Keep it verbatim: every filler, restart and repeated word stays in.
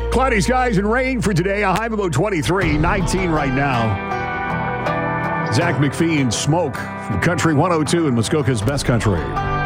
Cloudy skies and rain for today. A high of about twenty-three, nineteen right now. Zach McPhee and Smoke from Country one oh two in Muskoka's Best Country.